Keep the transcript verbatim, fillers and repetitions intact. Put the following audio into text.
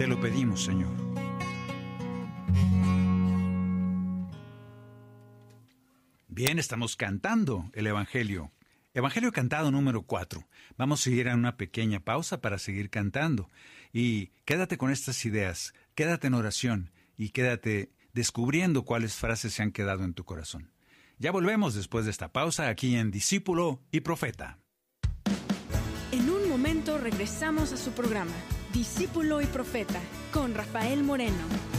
Te lo pedimos, Señor. Bien, estamos cantando el Evangelio. Evangelio cantado número cuatro. Vamos a ir a una pequeña pausa para seguir cantando. Y quédate con estas ideas, quédate en oración y quédate descubriendo cuáles frases se han quedado en tu corazón. Ya volvemos después de esta pausa aquí en Discípulo y Profeta. En un momento regresamos a su programa, Discípulo y Profeta, con Rafael Moreno.